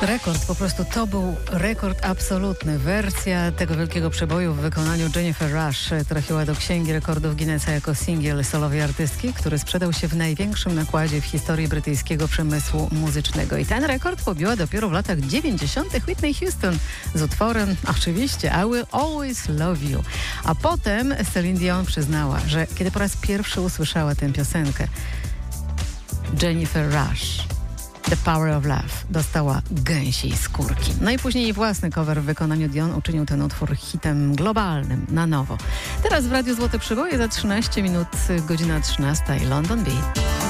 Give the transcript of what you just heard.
Rekord, po prostu to był rekord absolutny. Wersja tego wielkiego przeboju w wykonaniu Jennifer Rush trafiła do Księgi Rekordów Guinnessa jako singiel solowej artystki, który sprzedał się w największym nakładzie w historii brytyjskiego przemysłu muzycznego. I ten rekord pobiła dopiero w latach 90. Whitney Houston z utworem oczywiście I Will Always Love You. A potem Celine Dion przyznała, że kiedy po raz pierwszy usłyszała tę piosenkę, Jennifer Rush, The Power of Love, dostała gęsiej skórki. No i później jej własny cover w wykonaniu Dion uczynił ten utwór hitem globalnym na nowo. Teraz w Radiu Złote Przyboje za 13 minut, godzina 13, London Beat.